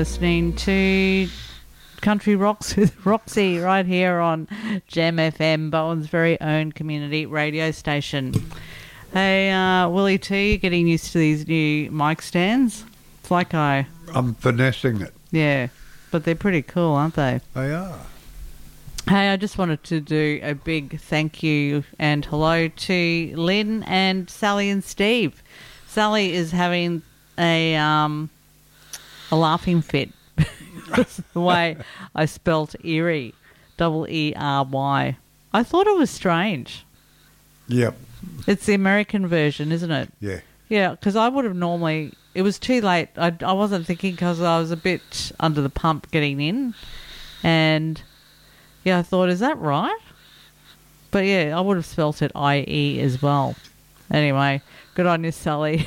Listening to Country Rocks with Roxy right here on Gem FM, Bowen's very own community radio station. Hey, Willie T, getting used to these new mic stands? It's like I'm finessing it. Yeah, but they're pretty cool, aren't they? They are. Hey, I just wanted to do a big thank you and hello to Lynn and Sally and Steve. Sally is having a laughing fit. That's the way I spelt Erie, E-R-Y. I thought it was strange. Yep. It's the American version, isn't it? Yeah. Yeah, because I would have normally... It was too late. I wasn't thinking because I was a bit under the pump getting in. And, yeah, I thought, is that right? But, yeah, I would have spelt it I-E as well. Anyway, good on you, Sally.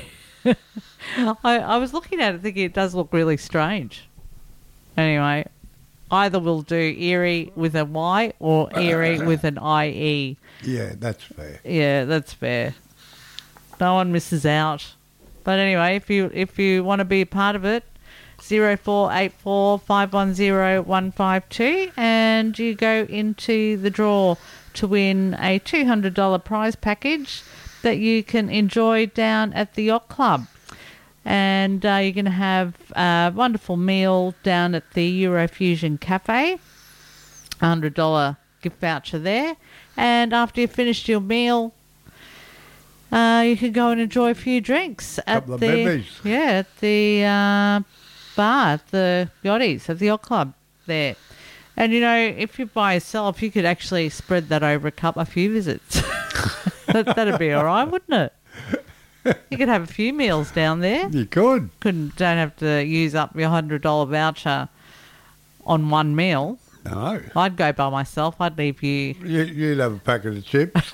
I was looking at it thinking it does look really strange. Anyway, either we'll do Erie with a Y or Erie with an I-E. Yeah, that's fair. Yeah, that's fair. No one misses out. But anyway, if you want to be a part of it, 0484 510 152 and you go into the draw to win a $200 prize package that you can enjoy down at the Yacht Club. And you're going to have a wonderful meal down at the Eurofusion Cafe, $100 gift voucher there. And after you've finished your meal, you can go and enjoy a few drinks at Couple of the bevies. at the bar, at the Yachties, at the Yacht Club there. And you know, if you're by yourself, you could actually spread that over a few visits. That'd be all right, wouldn't it? You could have a few meals down there. You could. Don't have to use up your $100 voucher on one meal. No. I'd go by myself. I'd leave you. You'd have a packet of chips.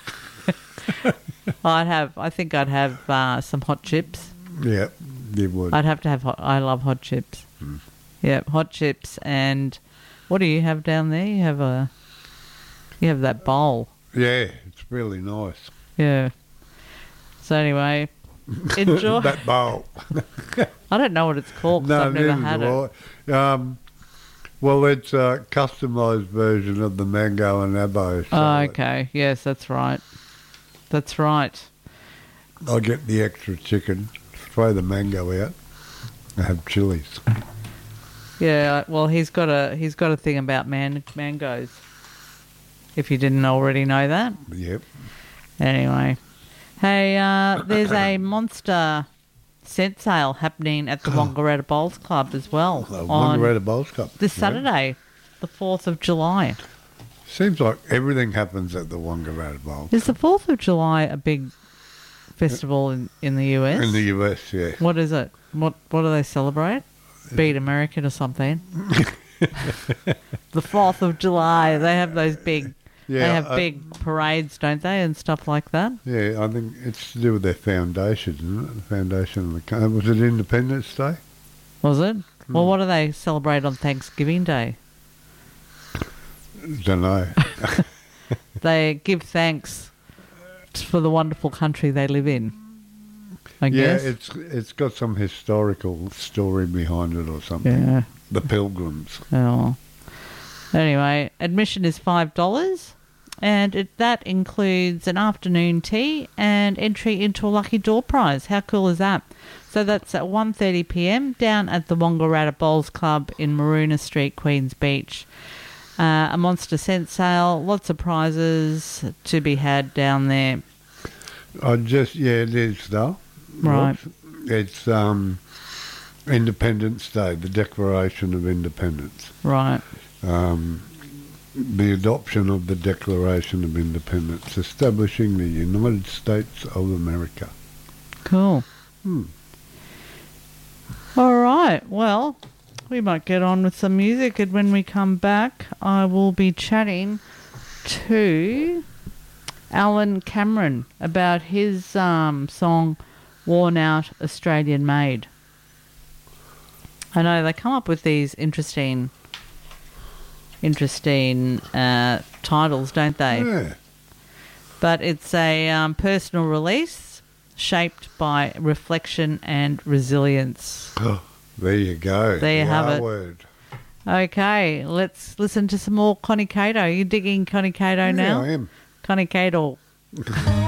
I think I'd have some hot chips. Yep, you would. I'd have to have I love hot chips. Yeah, hot chips. And what do you have down there? You have that bowl. Yeah, it's really nice. Yeah. So anyway, enjoy. That bowl. I don't know what it's called because I've never had it. Well, it's a customised version of the mango and abo salad. Oh, okay. Yes, that's right. That's right. I'll get the extra chicken, throw the mango out, and have chilies. Yeah, well, he's got a thing about mangoes. If you didn't already know that. Yep. Anyway, hey, there's a monster scent sale happening at the Wangaratta Bowls Club as well. Wangaratta Bowls Club. This Saturday, the 4th of July. Seems like everything happens at the Wangaratta Bowls. Is the 4th of July a big festival in the US? In the US, yeah. What is it? What do they celebrate? Beat American or something? The 4th of July, they have those big... Yeah, they have big parades, don't they, and stuff like that? Yeah, I think it's to do with their foundation, isn't it? The foundation of the country. Was it Independence Day? Was it? Well, what do they celebrate on Thanksgiving Day? Don't know. They give thanks for the wonderful country they live in, I guess. Yeah, it's got some historical story behind it or something. Yeah. The Pilgrims. Oh. Anyway, admission is $5. And that includes an afternoon tea and entry into a lucky door prize. How cool is that? So that's at 1:30 p.m. down at the Wangaratta Bowls Club in Maroona Street, Queens Beach. A monster scent sale, lots of prizes to be had down there. It is though. Right. It's Independence Day, the Declaration of Independence. Right. The adoption of the Declaration of Independence, establishing the United States of America. Cool. All right. Well, we might get on with some music, and when we come back, I will be chatting to Alan Cameron about his song Worn Out Australian Made. I know they come up with these interesting titles, don't they? Yeah. But it's a personal release shaped by reflection and resilience. Oh, There you go. There you The have R it. word. Okay, let's listen to some more Connie Cato. You digging Connie Cato now? Yeah, I am. Connie Cato.